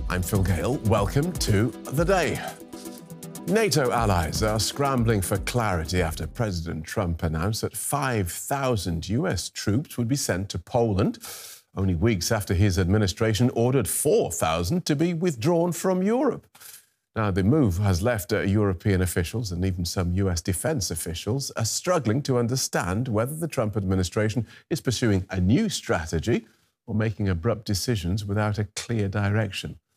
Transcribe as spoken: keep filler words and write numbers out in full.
I'm Phil Gale. Welcome to The Day. NATO allies are scrambling for clarity after President Trump announced that five thousand U S troops would be sent to Poland, only weeks after his administration ordered four thousand to be withdrawn from Europe. Now, the move has left uh, European officials and even some U S defense officials are struggling to understand whether the Trump administration is pursuing a new strategy or making abrupt decisions without a clear direction.